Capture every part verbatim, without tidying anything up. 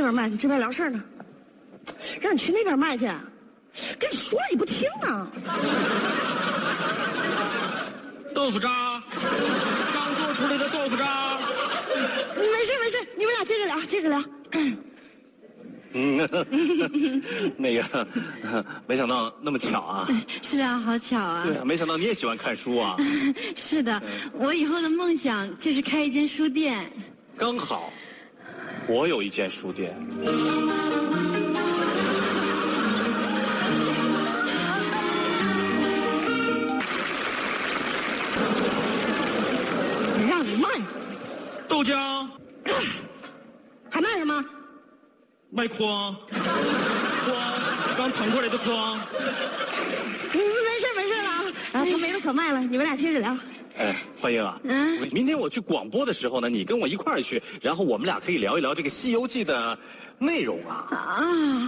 边卖，你这边聊事儿呢。让你去那边卖去，跟你说了你不听呢。 豆腐渣，刚做出来的豆腐渣。 没事没事，你们俩接着聊，接着聊。 嗯，那个，没想到那么巧啊！ 是啊，好巧啊！ 对啊，没想到你也喜欢看书啊！ 是的，我以后的梦想就是开一间书店。 刚好，我有一间书店。 让你卖豆浆， 还卖什么？ 卖筐，筐，刚腾过来的筐。 嗯，没事没事了啊，啊，他没得可卖了，你们俩接着聊。 哎，欢迎啊！ 嗯， 明天我去广播的时候呢，你跟我一块儿去，然后我们俩可以聊一聊这个《西游记》的内容啊。 啊，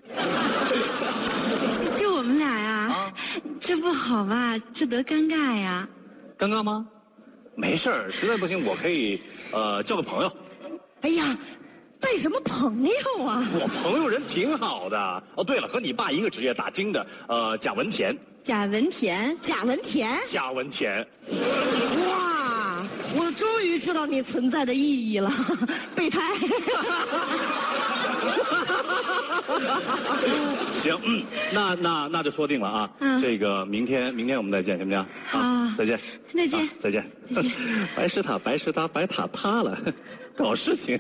就就我们俩呀、 啊， 这不好吧？这多尴尬呀！ 尴尬吗？没事儿，实在不行我可以呃叫个朋友。 哎呀，带什么朋友啊？ 我朋友人挺好的。哦，对了，和你爸一个职业，打更的，呃，贾文田。 贾文田， 贾文田。 贾文田。 哇，我终于知道你存在的意义了，备胎。 行，嗯，那那那就说定了啊。嗯，这个明天明天我们再见，行不行？ 好， 再见。 再见， 再见。再见。白石塔，白石塔，白塔塌了，搞事情。